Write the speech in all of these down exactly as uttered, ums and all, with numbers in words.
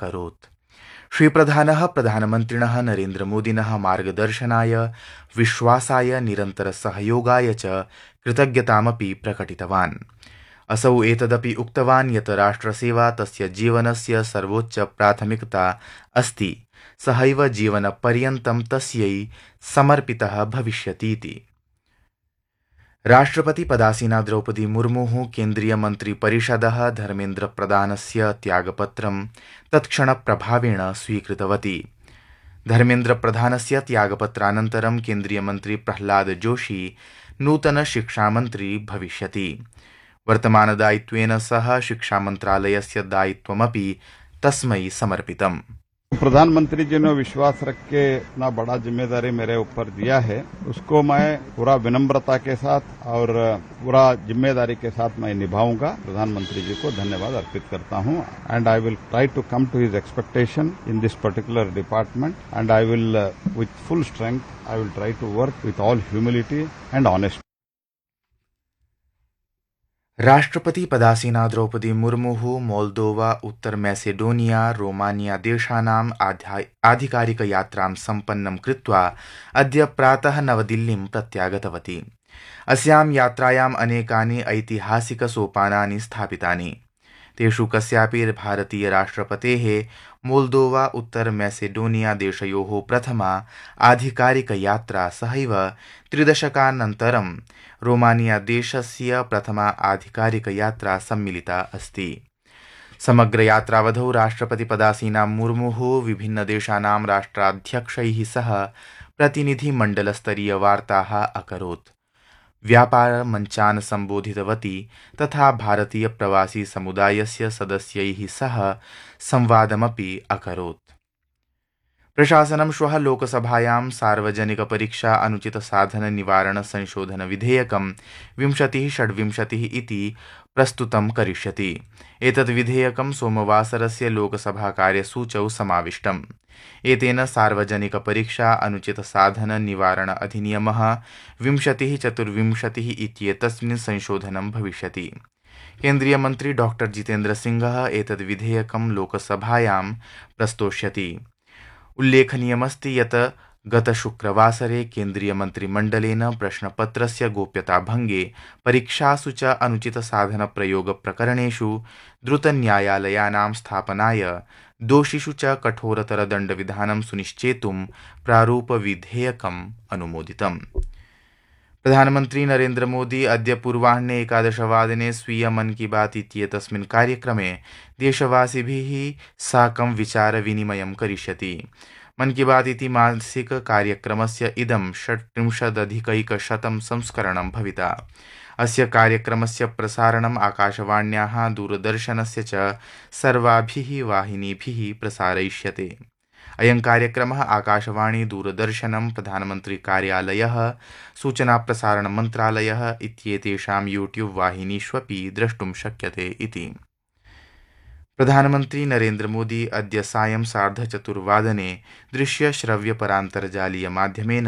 अकरोत्। श्रीप्रधानः प्रधानमन्त्रिणः नरेन्द्रमोदिनः मार्गदर्शनाय विश्वासाय निरन्तरसहयोगाय च कृतज्ञतामपि प्रकटितवान्। असौ एतदपि उक्तवान् यत् राष्ट्रसेवा तस्य जीवनस्य सर्वोच्च प्राथमिकता अस्ति, सहैव जीवनपर्यन्तं तस्यै समर्पितः भविष्यतीति। राष्ट्रपतिपदासीना द्रौपदी मुर्मुः केन्द्रीयमन्त्रिपरिषदः धर्मेन्द्रप्रधानस्य त्यागपत्रं तत्क्षणप्रभावेण स्वीकृतवती। धर्मेन्द्रप्रधानस्य त्यागपत्रानन्तरं केन्द्रीयमन्त्री प्रह्लाद जोशी नूतनशिक्षामन्त्री भविष्यति। वर्तमानदायित्वेन सह शिक्षामन्त्रालयस्य दायित्वमपि तस्मै समर्पितम्। प्रधानमंत्री जी ने विश्वास रख के इतना बड़ा जिम्मेदारी मेरे ऊपर दिया है, उसको मैं पूरा विनम्रता के साथ और पूरा जिम्मेदारी के साथ मैं निभाऊंगा। प्रधानमंत्री जी को धन्यवाद अर्पित करता हूं and I will try to come to his expectation in this particular department and I will with full strength I will try to work with all humility and honesty. राष्ट्रपति पदासीना द्रौपदी मुर्मुः मोल्दोवा, उत्तर मैसेडोनिया, रोमानिया देशानाम् आधिकारिकयात्रां सम्पन्नं कृत्वा अद्य प्रातः नवदिल्लीं प्रत्यागतवती। अस्यां यात्रायाम् अनेकानि ऐतिहासिकसोपानानि स्थापितानि। तेषु कस्यापि भारतीय राष्ट्रपतेः मोल्दोवा, उत्तर मैसेडोनिया देशयोः प्रथमा आधिकारिकयात्रा सहैव त्रिदशकानन्तरं रोमानिया देशस्य प्रथमा आधिकारिकयात्रा सम्मिलिता अस्ति। समग्रयात्रावधौ राष्ट्रपतिपदासीना मुर्मुः विभिन्नदेशानां राष्ट्राध्यक्षैः सह प्रतिनिधिमण्डलस्तरीयवार्ताः अकरोत्, व्यापारमञ्चान् सम्बोधितवती तथा भारतीयप्रवासी समुदायस्य सदस्यैः सह संवादमपि अकरोत्। प्रशासनं श्वः लोकसभायां सार्वजनिकपरीक्षा अनुचितसाधननिवारणसंशोधनविधेयकं विंशतिः षड्विंशतिः इति प्रस्तुतं करिष्यति। एतत् विधेयकं सोमवासरस्य लोकसभाकार्यसूचौ समाविष्टम्। एतेन सार्वजनिकपरीक्षा अनुचितसाधननिवारण अधिनियमः विंशतिः चतुर्विंशतिः इत्येतस्मिन् संशोधनं भविष्यति। केन्द्रीयमन्त्री डॉक्टर जितेन्द्र सिंहः एतद् विधेयकं लोकसभायां प्रस्तोष्यति। उल्लेखनीयमस्ति यत् गतशुक्रवासरे केन्द्रीयमन्त्रिमण्डलेन प्रश्नपत्रस्य गोप्यताभङ्गे, परीक्षासु च अनुचितसाधनप्रयोगप्रकरणेषु द्रुतन्यायालयानां स्थापनाय, दोषिषु च कठोरतरदण्डविधानं सुनिश्चेतुं प्रारूपविधेयकम् अनुमोदितम्। प्रधानमन्त्री नरेन्द्र मोदी अद्य पूर्वाह्ने एकादशवादने स्वीय मन की बात इत्येतस्मिन् कार्यक्रमे देशवासिभिः साकं विचारविनिमयं करिष्यति। मन की बात इति मासिक कार्यक्रमस्य इदं षट्त्रिंशदधिकैकशतं संस्करणं भविता। अस्य कार्यक्रमस्य प्रसारणम् आकाशवाण्याः, दूरदर्शनस्य च सर्वाभिः वाहिनीभिः प्रसारयिष्यते। अयं कार्यक्रमः आकाशवाणी, दूरदर्शनं, प्रधानमन्त्री कार्यालयः, सूचना प्रसारण मन्त्रालयः इत्येतेषां यूट्यूब वाहिनीष्वपि द्रष्टुं शक्यते इति। प्रधानमन्त्री नरेन्द्र मोदी अद्य सायं सार्धचतुर्वादने दृश्यश्रव्यपरान्तर्जालीयमाध्यमेन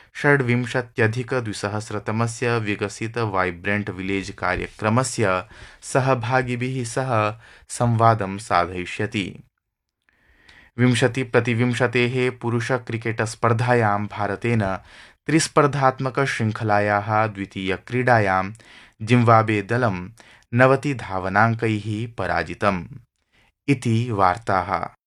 षड्विंशत्यधिकद्विसहस्रतमस्य विकसित वाइब्रेंट विलेज कार्यक्रमस्य सहभागिभिः सह संवादं साधयिष्यति। विंशति प्रतिविंशतेः पुरुष क्रिकेट स्पर्धायां भारतेन त्रिस्पर्धात्मक श्रृंखलायाः द्वितीयक्रीडायां जिम्बाब्वे दलं नवति धावनाङ्कैः पराजितम् इति वार्ताः।